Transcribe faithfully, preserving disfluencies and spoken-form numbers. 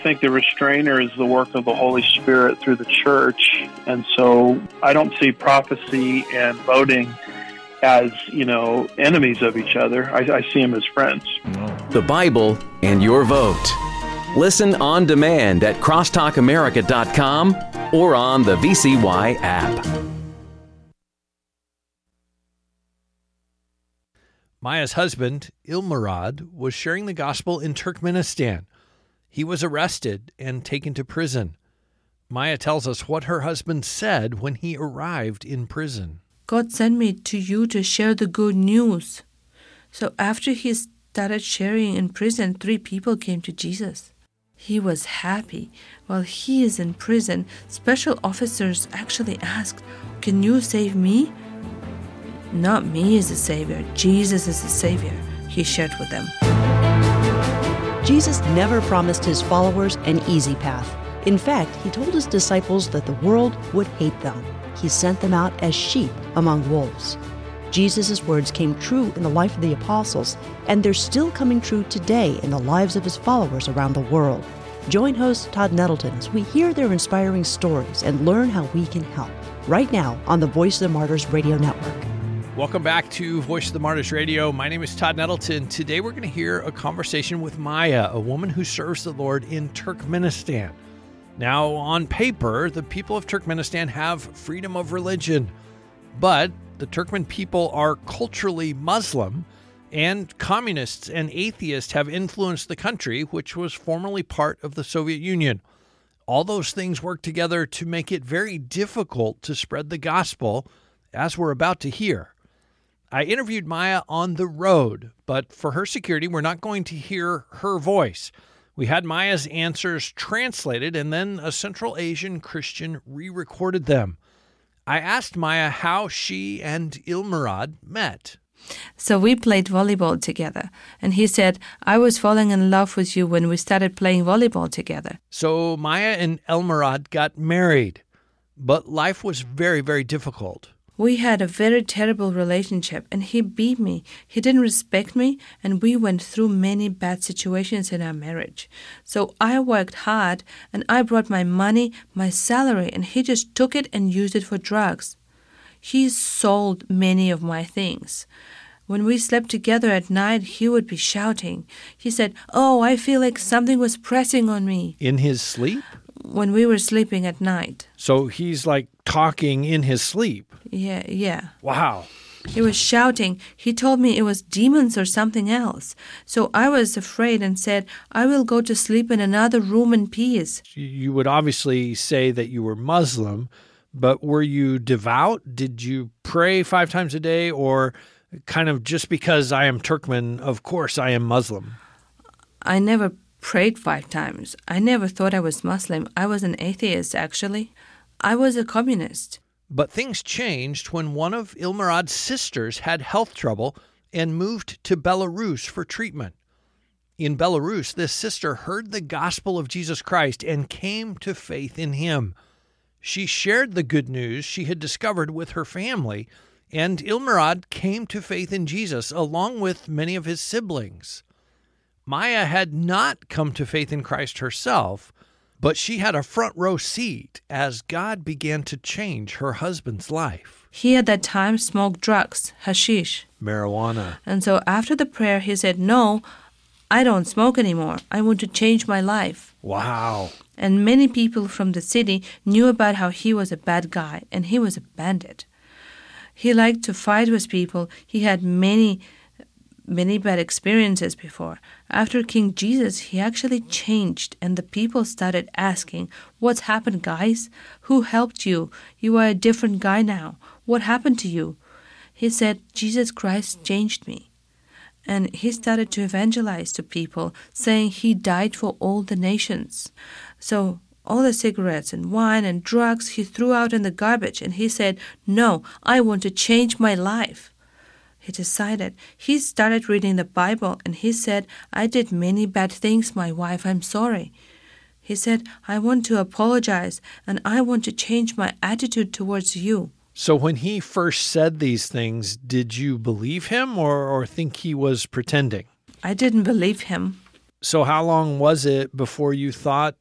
I think the restrainer is the work of the Holy Spirit through the church. And so I don't see prophecy and voting as, you know, enemies of each other. I, I see them as friends. The Bible and your vote. Listen on demand at crosstalk america dot com or on the V C Y app. Maya's husband, Ilmurad, was sharing the gospel in Turkmenistan. He was arrested and taken to prison. Maya tells us what her husband said when he arrived in prison. God sent me to you to share the good news. So after he started sharing in prison, three people came to Jesus. He was happy. While he is in prison, special officers actually asked, "Can you save me?" "Not me as a savior. Jesus is the savior," he shared with them. Jesus never promised his followers an easy path. In fact, he told his disciples that the world would hate them. He sent them out as sheep among wolves. Jesus' words came true in the life of the apostles, and they're still coming true today in the lives of his followers around the world. Join host Todd Nettleton as we hear their inspiring stories and learn how we can help. Right now on the Voice of the Martyrs Radio Network. Welcome back to Voice of the Martyrs Radio. My name is Todd Nettleton. Today we're going to hear a conversation with Maya, a woman who serves the Lord in Turkmenistan. Now, on paper, the people of Turkmenistan have freedom of religion, but the Turkmen people are culturally Muslim, and communists and atheists have influenced the country, which was formerly part of the Soviet Union. All those things work together to make it very difficult to spread the gospel, as we're about to hear. I interviewed Maya on the road, but for her security, we're not going to hear her voice. We had Maya's answers translated, and then a Central Asian Christian re-recorded them. I asked Maya how she and Ilmurad met. So we played volleyball together, and he said, "I was falling in love with you when we started playing volleyball together." So Maya and Ilmurad got married, but life was very, very difficult. We had a very terrible relationship, and he beat me. He didn't respect me, and we went through many bad situations in our marriage. So I worked hard, and I brought my money, my salary, and he just took it and used it for drugs. He sold many of my things. When we slept together at night, he would be shouting. He said, "Oh, I feel like something was pressing on me." In his sleep? When we were sleeping at night. So he's like talking in his sleep? Yeah, yeah. Wow. He was shouting. He told me it was demons or something else. So I was afraid and said, "I will go to sleep in another room in peace." You would obviously say that you were Muslim, but were you devout? Did you pray five times a day, or kind of just because I am Turkmen, of course I am Muslim? I never prayed five times. I never thought I was Muslim. I was an atheist, actually. I was a communist. But things changed when one of Ilmurad's sisters had health trouble and moved to Belarus for treatment. In Belarus, this sister heard the gospel of Jesus Christ and came to faith in him. She shared the good news she had discovered with her family, and Ilmurad came to faith in Jesus along with many of his siblings. Maya had not come to faith in Christ herself, but she had a front row seat as God began to change her husband's life. He at that time smoked drugs, hashish. Marijuana. And so after the prayer, he said, "No, I don't smoke anymore. I want to change my life." Wow. And many people from the city knew about how he was a bad guy, and he was a bandit. He liked to fight with people. He had many many bad experiences before. After King Jesus, he actually changed, and the people started asking, "What's happened, guys? Who helped you? You are a different guy now. What happened to you?" He said, "Jesus Christ changed me." And he started to evangelize to people, saying he died for all the nations. So all the cigarettes and wine and drugs he threw out in the garbage, and he said, "No, I want to change my life." He decided. He started reading the Bible, and he said, "I did many bad things, my wife. I'm sorry." He said, "I want to apologize, and I want to change my attitude towards you." So when he first said these things, did you believe him or, or think he was pretending? I didn't believe him. So how long was it before you thought